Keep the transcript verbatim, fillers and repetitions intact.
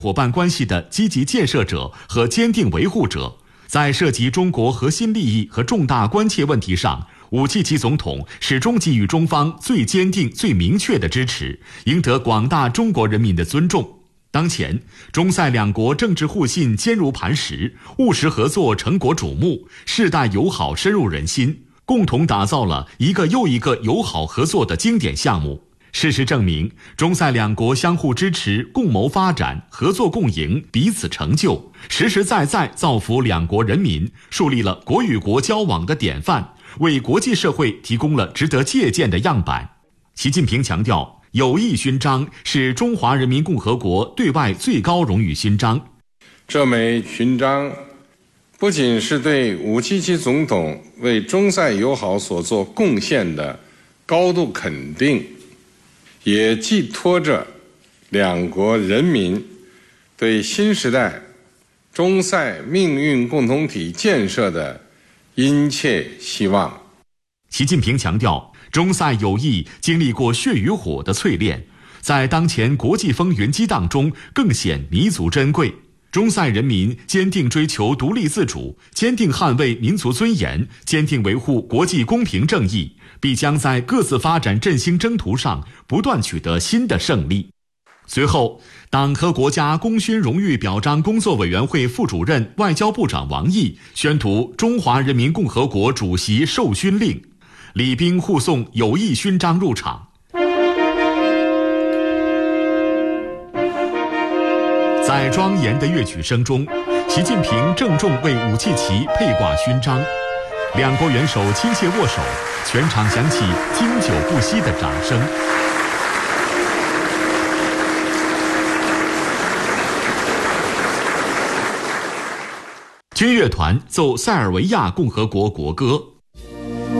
伙伴关系的积极建设者和坚定维护者。在涉及中国核心利益和重大关切问题上，武契奇总统始终给予中方最坚定、最明确的支持，赢得广大中国人民的尊重。当前，中塞两国政治互信坚如磐石，务实合作成果瞩目，世代友好深入人心，共同打造了一个又一个友好合作的经典项目。事实证明，中塞两国相互支持、共谋发展、合作共赢、彼此成就，实实在在造福两国人民，树立了国与国交往的典范，为国际社会提供了值得借鉴的样板。习近平强调，友谊勋章是中华人民共和国对外最高荣誉勋章。 这枚勋章不仅是对武契奇总统为中塞友好所做贡献的高度肯定，也寄托着两国人民对新时代中塞命运共同体建设的殷切希望。 习近平强调，中塞友谊经历过血与火的淬炼，在当前国际风云激荡中更显弥足珍贵。中塞人民坚定追求独立自主，坚定捍卫民族尊严，坚定维护国际公平正义，必将在各自发展振兴征途上不断取得新的胜利。随后，党和国家功勋荣誉表彰工作委员会副主任、外交部长王毅宣读中华人民共和国主席授勋令，礼宾护送友谊勋章入场。在庄严的乐曲声中，习近平郑重为武契奇佩挂勋章，两国元首亲切握手，全场响起经久不息的掌声。军乐团奏塞尔维亚共和国国歌。